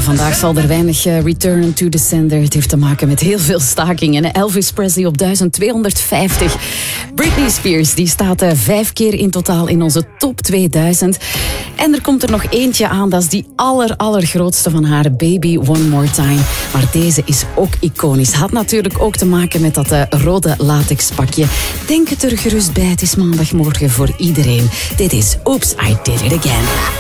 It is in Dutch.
vandaag zal er weinig return to the sender. Het heeft te maken met heel veel stakingen. Elvis Presley op 1250. Britney Spears die staat 5 keer in totaal in onze top 2000. En er komt er nog eentje aan, dat is die allergrootste van haar, Baby One More Time. Maar deze is ook iconisch. Had natuurlijk ook te maken met dat rode latexpakje. Denk het er gerust bij, het is maandagmorgen voor iedereen. Dit is Oops, I Did It Again.